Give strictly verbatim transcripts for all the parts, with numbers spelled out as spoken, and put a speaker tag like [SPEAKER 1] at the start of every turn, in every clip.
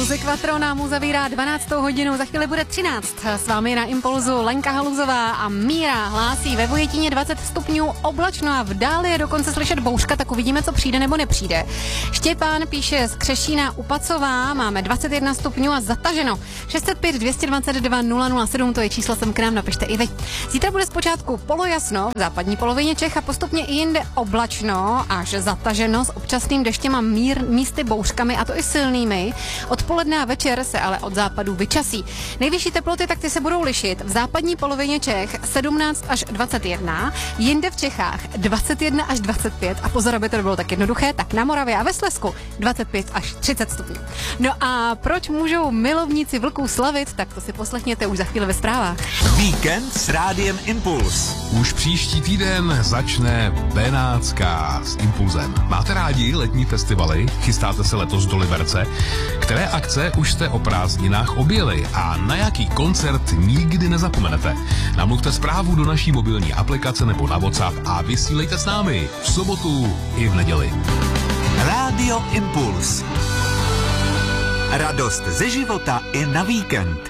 [SPEAKER 1] Muzik Quattro nám uzavírá dvanáctou hodinu, za chvíli bude třináct. S vámi na Impulzu Lenka Haluzová a Míra hlásí ve Vojetině dvacet stupňů oblačno a v dáli je dokonce slyšet bouřka, tak uvidíme, co přijde nebo nepřijde. Štěpán píše z Křešína u Pacová, máme dvacet jedna stupňů a zataženo. šest set pět dvě dvacet dva nula nula sedm, to je číslo, sem k nám napište i vy. Zítra bude zpočátku polojasno v západní polovině Čech a postupně i jinde oblačno až zataženo s občasným deštěm a mír, místy bouřkami, a to i silnými. Odpoledne a večer se ale od západu vyčasí. Nejvyšší teploty tak ty se budou lišit. V západní polovině Čech sedmnáct až dvacet jedna, jinde v Čechách dvacet jedna až dvacet pět a pozor, aby to bylo tak jednoduché, tak na Moravě a ve Slezsku dvacet pět až třicet stupňů. No a proč můžou milovníci vlků slavit, tak to si poslechněte už za chvíli ve zprávách.
[SPEAKER 2] Víkend s Rádiem Impuls.
[SPEAKER 3] Už příští týden začne Benátská s Impulzem. Máte rádi letní festivaly? Chystáte se letos do Liberce? Které akce už jste o prázdninách objeli a na jaký koncert nikdy nezapomenete? Namluvte zprávu do naší mobilní aplikace nebo na WhatsApp a vysílejte s námi v sobotu i v neděli.
[SPEAKER 2] Rádio Impuls. Radost ze života i na víkend.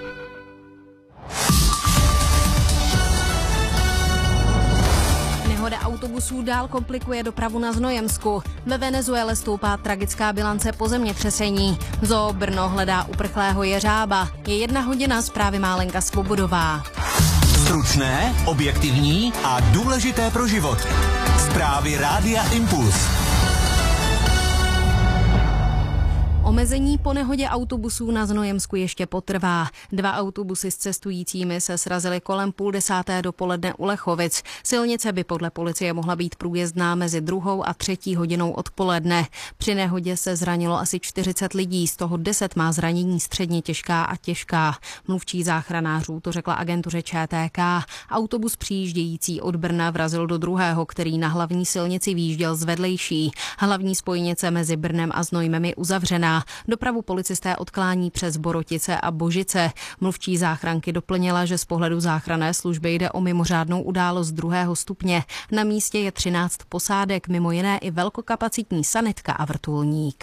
[SPEAKER 4] Nehoda autobusů dál komplikuje dopravu na Znojemsku. Ve Venezuele stoupá tragická bilance po zemětřesení. Zoo Brno hledá uprchlého jeřába. Je jedna hodina, zprávy má Lenka Svobodová.
[SPEAKER 2] Stručné, objektivní a důležité pro život. Zprávy Rádia Impuls.
[SPEAKER 4] Omezení po nehodě autobusů na Znojemsku ještě potrvá. Dva autobusy s cestujícími se srazily kolem půl desáté dopoledne u Lechovic. Silnice by podle policie mohla být průjezdná mezi druhou a třetí hodinou odpoledne. Při nehodě se zranilo asi čtyřicet lidí, z toho deset má zranění středně těžká a těžká. Mluvčí záchranářů to řekla agentuře Č T K. Autobus přijíždějící od Brna vrazil do druhého, který na hlavní silnici výjížděl z vedlejší. Hlavní spojnice mezi Brnem a Znojmem je uzavřená. Dopravu policisté odklání přes Borotice a Božice. Mluvčí záchranky doplnila, že z pohledu záchranné služby jde o mimořádnou událost druhého stupně. Na místě je třináct posádek, mimo jiné i velkokapacitní sanitka a vrtulník.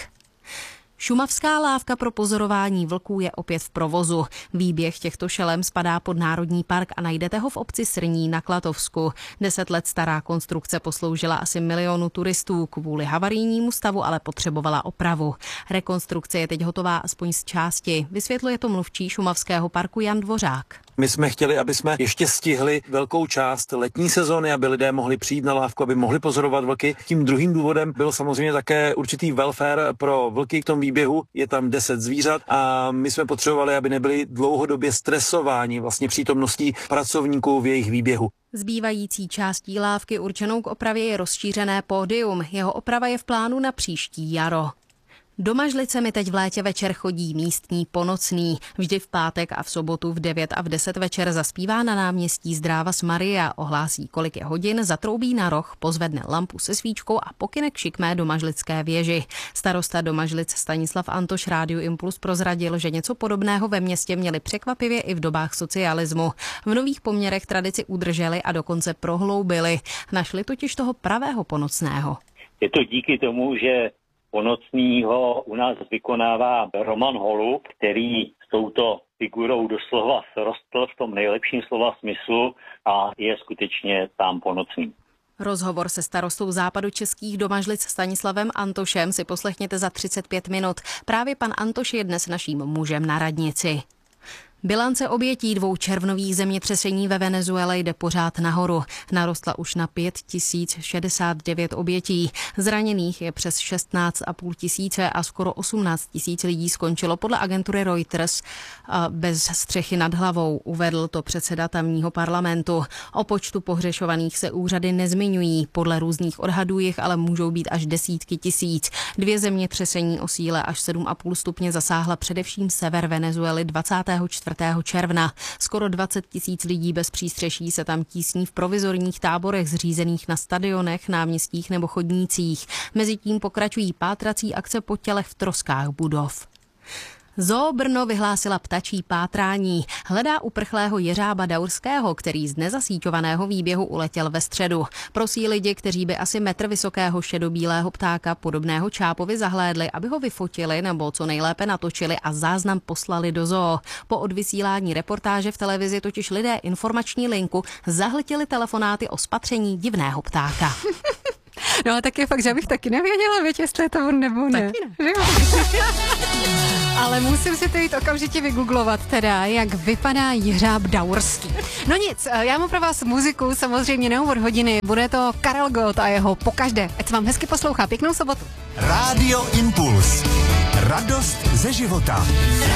[SPEAKER 4] Šumavská lávka pro pozorování vlků je opět v provozu. Výběh těchto šelem spadá pod národní park a najdete ho v obci Srní na Klatovsku. Deset let stará konstrukce posloužila asi milionu turistů, kvůli havarijnímu stavu ale potřebovala opravu. Rekonstrukce je teď hotová aspoň z části. Vysvětluje to mluvčí Šumavského parku Jan Dvořák.
[SPEAKER 5] My jsme chtěli, aby jsme ještě stihli velkou část letní sezóny, aby lidé mohli přijít na lávku, aby mohli pozorovat vlky. Tím druhým důvodem byl samozřejmě také určitý welfare pro vlky k tomu výběhu. Je tam deset zvířat a my jsme potřebovali, aby nebyli dlouhodobě stresováni vlastně přítomností pracovníků v jejich výběhu.
[SPEAKER 4] Zbývající částí lávky určenou k opravě je rozšířené pódium. Jeho oprava je v plánu na příští jaro. Do Mažlice mi teď v létě večer chodí místní ponocný. Vždy v pátek a v sobotu v devět a v deset večer zaspívá na náměstí Zdrávas Maria, ohlásí, kolik je hodin, zatroubí na roh, pozvedne lampu se svíčkou a pokyne k šikmé domažlické věži. Starosta Domažlic Stanislav Antoš Rádiu Impuls prozradil, že něco podobného ve městě měli překvapivě i v dobách socialismu. V nových poměrech tradici udrželi a dokonce prohloubili. Našli totiž toho pravého ponocného.
[SPEAKER 6] Je to díky tomu, že ponocnýho u nás vykonává Roman Holub, který s touto figurou doslova srostl v tom nejlepším slova smyslu a je skutečně tam ponocný.
[SPEAKER 4] Rozhovor se starostou západočeských Domažlic Stanislavem Antošem si poslechněte za třicet pět minut. Právě pan Antoš je dnes naším mužem na radnici. Bilance obětí dvou červnových zemětřesení ve Venezuele jde pořád nahoru. Narostla už na pět tisíc šedesát devět obětí. Zraněných je přes šestnáct a půl tisíce a skoro osmnáct tisíc lidí skončilo podle agentury Reuters bez střechy nad hlavou, uvedl to předseda tamního parlamentu. O počtu pohřešovaných se úřady nezmiňují. Podle různých odhadů jich ale můžou být až desítky tisíc. Dvě zemětřesení o síle až sedm a půl stupně zasáhla především sever Venezuely dvacátého čtvrtého června. Skoro dvacet tisíc lidí bez přístřeší se tam tísní v provizorních táborech zřízených na stadionech, náměstích nebo chodnících. Mezitím pokračují pátrací akce po tělech v troskách budov. Zoo Brno vyhlásila ptačí pátrání. Hledá uprchlého jeřába daurského, který z nezasíťovaného výběhu uletěl ve středu. Prosí lidi, kteří by asi metr vysokého šedobílého ptáka podobného čápovi zahlédli, aby ho vyfotili nebo co nejlépe natočili a záznam poslali do zoo. Po odvysílání reportáže v televizi totiž lidé informační linku zahltili telefonáty o spatření divného ptáka.
[SPEAKER 1] No a tak je fakt, že bych taky nevěděla, věď, jestli je to on nebo ne.
[SPEAKER 4] Taky ne.
[SPEAKER 1] Ale musím si to jít okamžitě vygooglovat teda, jak vypadá jeřáb daurský. No nic, já mám pro vás muziku, samozřejmě na úvod hodiny. Bude to Karel Gott a jeho Pokaždé. Ať se vám hezky poslouchá. Pěknou sobotu.
[SPEAKER 2] Rádio Impuls. Radost ze života.